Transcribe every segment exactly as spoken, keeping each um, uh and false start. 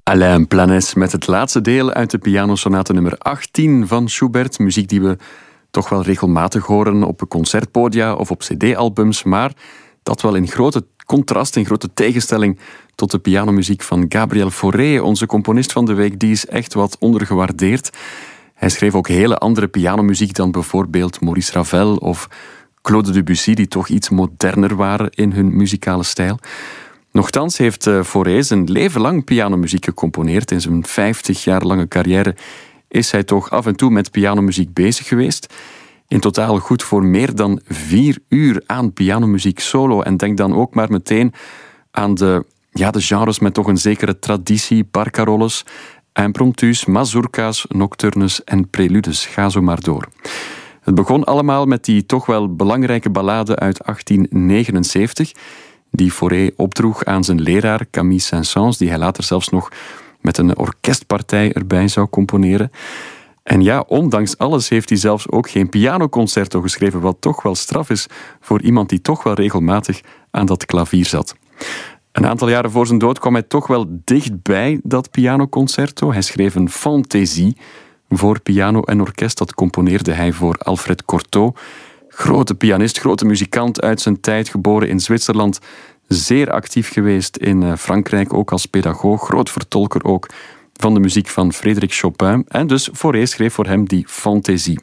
Alain Planès met het laatste deel uit de pianosonate nummer achttien van Schubert. Muziek die we toch wel regelmatig horen op concertpodia of op cd-albums, maar dat wel in grote contrast, in grote tegenstelling tot de pianomuziek van Gabriel Fauré, onze componist van de week. Die is echt wat ondergewaardeerd. Hij schreef ook hele andere pianomuziek dan bijvoorbeeld Maurice Ravel of Claude Debussy, die toch iets moderner waren in hun muzikale stijl. Nochtans heeft Fauré zijn leven lang pianomuziek gecomponeerd. In zijn vijftig jaar lange carrière is hij toch af en toe met pianomuziek bezig geweest. In totaal goed voor meer dan vier uur aan pianomuziek solo. En denk dan ook maar meteen aan de, ja, de genres met toch een zekere traditie. Barcarolles, impromptus, mazurka's, nocturnes en preludes. Ga zo maar door. Het begon allemaal met die toch wel belangrijke ballade uit achttien negenenzeventig... die Fauré opdroeg aan zijn leraar Camille Saint-Saëns, die hij later zelfs nog met een orkestpartij erbij zou componeren. En ja, ondanks alles heeft hij zelfs ook geen pianoconcerto geschreven, wat toch wel straf is voor iemand die toch wel regelmatig aan dat klavier zat. Een aantal jaren voor zijn dood kwam hij toch wel dichtbij dat pianoconcerto. Hij schreef een fantaisie voor piano en orkest. Dat componeerde hij voor Alfred Cortot. Grote pianist, grote muzikant uit zijn tijd, geboren in Zwitserland. Zeer actief geweest in Frankrijk, ook als pedagoog. Groot vertolker ook van de muziek van Frédéric Chopin. En dus Fauré schreef voor hem die fantaisie.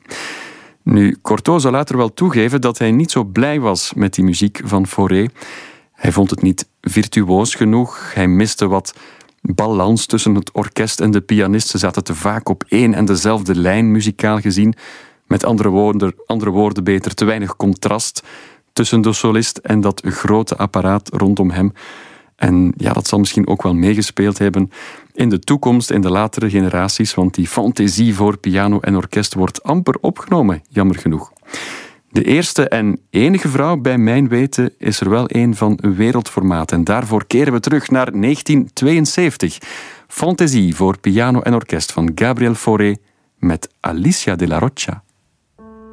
Nu, Cortot zou later wel toegeven dat hij niet zo blij was met die muziek van Fauré. Hij vond het niet virtuoos genoeg. Hij miste wat balans tussen het orkest en de pianist. Ze zaten te vaak op één en dezelfde lijn, muzikaal gezien. Met andere woorden, andere woorden beter, te weinig contrast tussen de solist en dat grote apparaat rondom hem. En ja, dat zal misschien ook wel meegespeeld hebben in de toekomst, in de latere generaties, want die fantaisie voor piano en orkest wordt amper opgenomen, jammer genoeg. De eerste en enige vrouw, bij mijn weten, is er wel een van wereldformaat. En daarvoor keren we terug naar negentien tweeënzeventig. Fantaisie voor piano en orkest van Gabriel Fauré met Alicia de la Rocha.